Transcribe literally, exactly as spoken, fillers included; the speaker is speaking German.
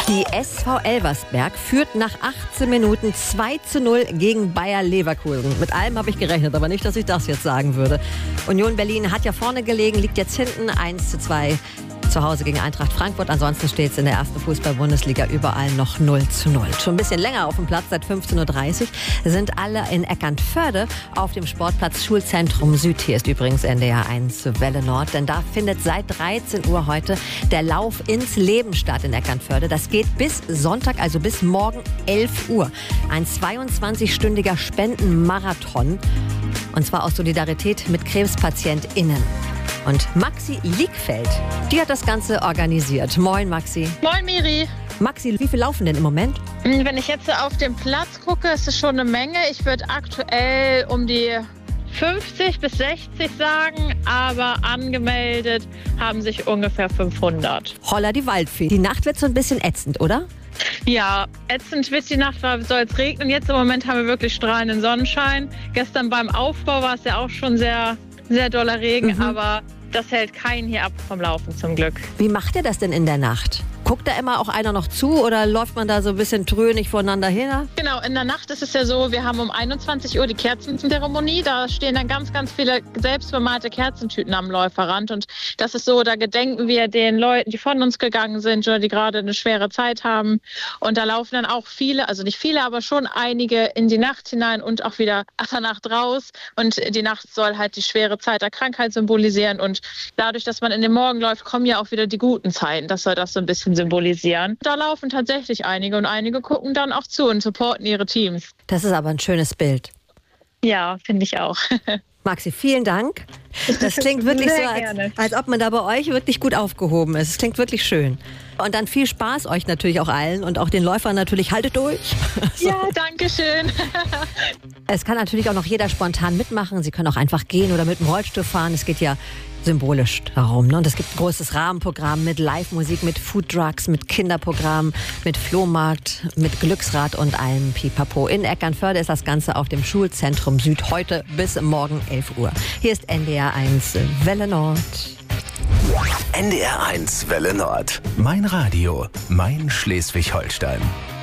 Die S V Elversberg führt nach achtzehn Minuten zwei zu null gegen Bayer Leverkusen. Mit allem habe ich gerechnet, aber nicht, dass ich das jetzt sagen würde. Union Berlin hat ja vorne gelegen, liegt jetzt hinten eins zu zwei zu Hause gegen Eintracht Frankfurt. Ansonsten steht es in der ersten Fußball-Bundesliga überall noch null zu null. Schon ein bisschen länger auf dem Platz, seit fünfzehn Uhr dreißig, sind alle in Eckernförde auf dem Sportplatz Schulzentrum Süd. Hier ist übrigens N D R eins Welle Nord, denn da findet seit dreizehn Uhr heute der Lauf ins Leben statt in Eckernförde. Das geht bis Sonntag, also bis morgen elf Uhr. Ein zweiundzwanzigstündiger Spendenmarathon, und zwar aus Solidarität mit KrebspatientInnen. Und Maxi Liegfeld, die hat das Ganze organisiert. Moin, Maxi. Moin, Miri. Maxi, wie viel laufen denn im Moment? Wenn ich jetzt auf den Platz gucke, ist es schon eine Menge. Ich würde aktuell um die fünfzig bis sechzig sagen, aber angemeldet haben sich ungefähr fünfhundert. Holla die Waldfee. Die Nacht wird so ein bisschen ätzend, oder? Ja, ätzend wird die Nacht, soll es regnen. Jetzt im Moment haben wir wirklich strahlenden Sonnenschein. Gestern beim Aufbau war es ja auch schon sehr, sehr doller Regen, mhm. aber das hält keinen hier ab vom Laufen zum Glück. Wie macht ihr das denn in der Nacht? Guckt da immer auch einer noch zu oder läuft man da so ein bisschen trönig voneinander hin? Genau, in der Nacht ist es ja so, wir haben um einundzwanzig Uhr die Kerzenzeremonie. Da stehen dann ganz, ganz viele selbstbemalte Kerzentüten am Läuferrand. Und das ist so, da gedenken wir den Leuten, die von uns gegangen sind oder die gerade eine schwere Zeit haben. Und da laufen dann auch viele, also nicht viele, aber schon einige in die Nacht hinein und auch wieder aus der Nacht raus. Und die Nacht soll halt die schwere Zeit der Krankheit symbolisieren. Und dadurch, dass man in den Morgen läuft, kommen ja auch wieder die guten Zeiten. Das soll das so ein bisschen symbolisieren. Da laufen tatsächlich einige und einige gucken dann auch zu und supporten ihre Teams. Das ist aber ein schönes Bild. Ja, finde ich auch. Maxi, vielen Dank. Das klingt wirklich so, als, als ob man da bei euch wirklich gut aufgehoben ist. Es klingt wirklich schön. Und dann viel Spaß euch natürlich auch allen und auch den Läufern natürlich. Haltet durch. So. Ja, danke schön. Es kann natürlich auch noch jeder spontan mitmachen. Sie können auch einfach gehen oder mit dem Rollstuhl fahren. Es geht ja symbolisch darum. Ne? Und es gibt ein großes Rahmenprogramm mit Live-Musik, mit Foodtrucks, mit Kinderprogramm, mit Flohmarkt, mit Glücksrad und allem Pipapo. In Eckernförde ist das Ganze auf dem Schulzentrum Süd heute bis morgen elf Uhr. Hier ist N D R eins Welle Nord. N D R eins Welle Nord. Mein Radio, mein Schleswig-Holstein.